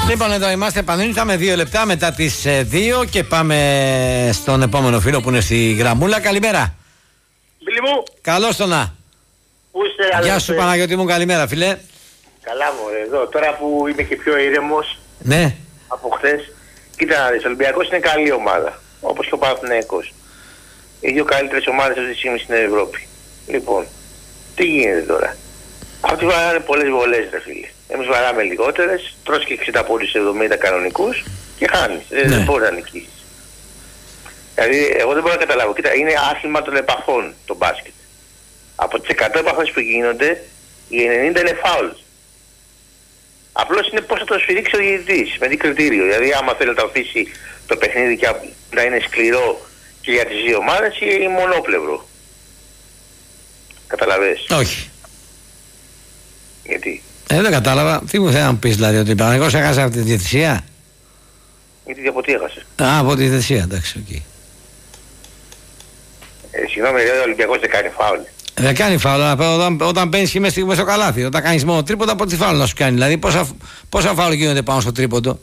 Λοιπόν, εδώ είμαστε. Επανήλθαμε 2 λεπτά μετά τις 2 και πάμε στον επόμενο φίλο που είναι στη γραμμούλα. Καλημέρα. Φίλοι μου. Καλώς το να. Πού είστε, Γεια σου Παναγιώτη μου, καλημέρα φίλε. Καλά μου, εδώ. Τώρα που είμαι και πιο ήρεμος. Ναι. Από χθες. Κοίτα να δεις, ο Ολυμπιακός είναι καλή ομάδα. Όπως και ο Παναθηναϊκός. Οι δύο καλύτερες ομάδες αυτή τη στιγμή στην Ευρώπη. Λοιπόν, τι γίνεται τώρα. Αυτοί βαράνε πολλές βολές, ρε φίλε. Εμείς βαράμε λιγότερες, τρως και 60 πόντους σε 70 κανονικούς και χάνεις. Δεν μπορεί να νικήσεις. Δηλαδή, εγώ δεν μπορώ να καταλάβω. Κοίτα, είναι άθλημα των επαφών το μπάσκετ. Από τις 100 επαφές που γίνονται, οι 90 είναι φάουλ. Απλώς είναι πώς θα το σφυρίξει ο διαιτητής, με τι κριτήριο. Δηλαδή, άμα θέλει να το αφήσει το παιχνίδι και να είναι σκληρό και για τις δύο ομάδες ή μονόπλευρο. Καταλαβες. Όχι. Γιατί. Δεν κατάλαβα. Τι μου θέλει να μου πεις δηλαδή, ότι ο Παναγιώτης έχασε από τη διαιτησία. Γιατί από τι έχασε. Από τη διαιτησία, εντάξει, οκ. Συγγνώμη, ο Ολυμπιακός δεν κάνει φάουλ. Δεν κάνει φάουλ, όταν μπαίνεις και μέσα στο καλάθι. Όταν κάνεις μόνο τρίποντα, από τι φάουλ να σου κάνει. Δηλαδή, πόσα φάουλ γίνονται πάνω στο τρίποντο.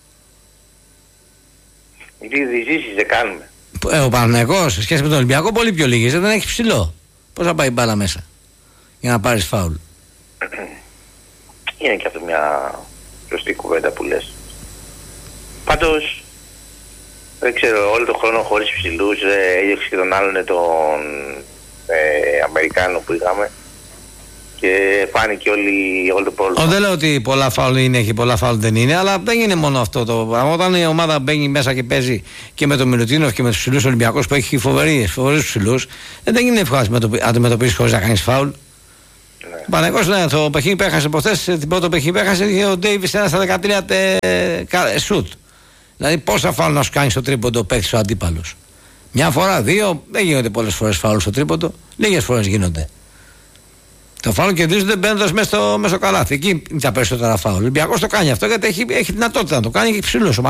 Γιατί διζήσεις δεν κάνουμε. Ο Παναγιώτης σε σχέση με τον Ολυμπιακό πολύ πιο λίγες. Δεν έχει ψηλό. Πώς θα πάει η μπάλα μέσα για να πάρεις φάουλ. Είναι και αυτό μια σωστή κουβέντα που λες. Πάντως, δεν ξέρω, όλο τον χρόνο χωρίς ψηλούς, έδιωξε και τον άλλον τον Αμερικάνο που είχαμε και φάνηκε όλο το πρόβλημα. Δεν λέω ότι πολλά φάουλ είναι και πολλά φάουλ δεν είναι, αλλά δεν είναι μόνο αυτό το πράγμα. Όταν η ομάδα μπαίνει μέσα και παίζει και με τον Μιλουτίνοφ και με τους ψηλούς Ολυμπιακούς που έχει φοβερούς ψηλούς, δεν είναι εύκολο να αντιμετωπίσεις χωρίς να κάνεις φάουλ. Ο Παναγιώτης, το παιχνίδι που έχασε προχθές, την πρώτο παιχνίδι που έχασε, είχε ο Ντέιβις ένα στα 13 σουτ. Δηλαδή, πόσα φάουλ να σου κάνει στο τρίποντο παίξει ο αντίπαλος. Μια φορά, δύο, δεν γίνονται πολλές φορές φάουλ στο τρίποντο, λίγες φορές γίνονται. Το φάουλ κερδίζονται μπαίνοντας μέσα στο καλάθι. Εκεί είναι τα περισσότερα φάουλ. Ο Ολυμπιακός το κάνει αυτό γιατί έχει δυνατότητα να το κάνει και ψηλός.